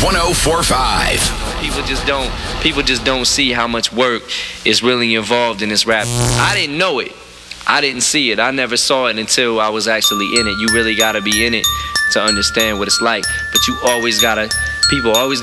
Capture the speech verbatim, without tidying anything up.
one oh four point five. People just don't people just don't see how much work is really involved in this rap. I didn't know it. I didn't see it. I never saw it until I was actually in it. You really gotta be in it to understand what it's like. But you always gotta people always